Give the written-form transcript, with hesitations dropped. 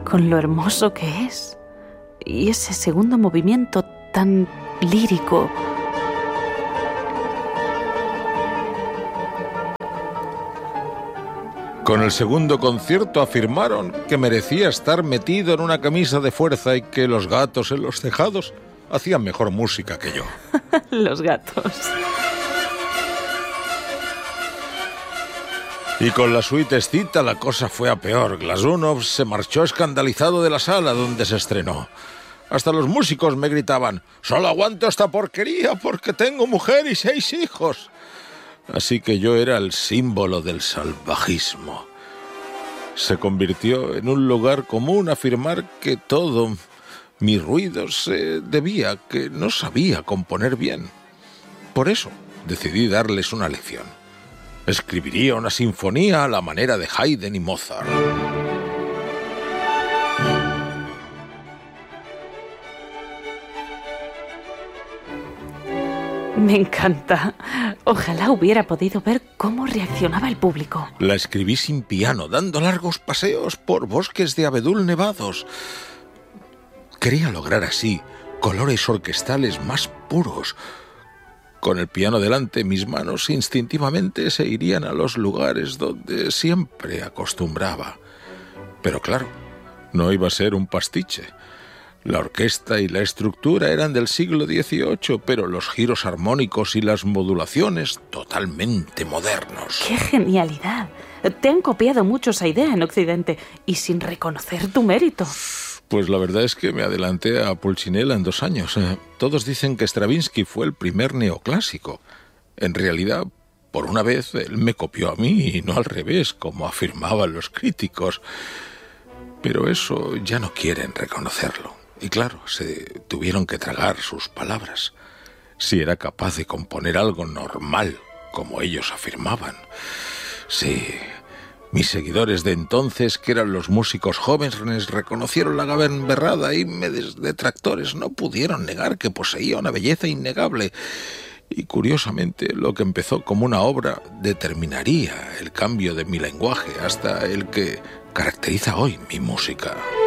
con lo hermoso que es. Y ese segundo movimiento tan lírico. Con el segundo concierto afirmaron que merecía estar metido en una camisa de fuerza y que los gatos en los tejados hacían mejor música que yo. Los gatos. Y con la suitecita la cosa fue a peor. Glazunov se marchó escandalizado de la sala donde se estrenó. Hasta los músicos me gritaban: «Solo aguanto esta porquería porque tengo mujer y 6 hijos». Así que yo era el símbolo del salvajismo. Se convirtió en un lugar común afirmar que todo mi ruido se debía a que no sabía componer bien. Por eso decidí darles una lección. Escribiría una sinfonía a la manera de Haydn y Mozart. Me encanta. Ojalá hubiera podido ver cómo reaccionaba el público. La escribí sin piano, dando largos paseos por bosques de abedul nevados. Quería lograr así colores orquestales más puros. Con el piano delante, mis manos instintivamente se irían a los lugares donde siempre acostumbraba. Pero claro, no iba a ser un pastiche. La orquesta y la estructura eran del siglo XVIII, pero los giros armónicos y las modulaciones totalmente modernos. ¡Qué genialidad! Te han copiado mucho esa idea en Occidente y sin reconocer tu mérito. Pues la verdad es que me adelanté a Pulcinella en 2 años. Todos dicen que Stravinsky fue el primer neoclásico. En realidad, por una vez, él me copió a mí y no al revés, como afirmaban los críticos. Pero eso ya no quieren reconocerlo. Y claro, se tuvieron que tragar sus palabras. Si era capaz de componer algo normal, como ellos afirmaban. Sí, mis seguidores de entonces, que eran los músicos jóvenes, reconocieron la gamberrada y mis detractores no pudieron negar que poseía una belleza innegable. Y curiosamente, lo que empezó como una obra determinaría el cambio de mi lenguaje hasta el que caracteriza hoy mi música.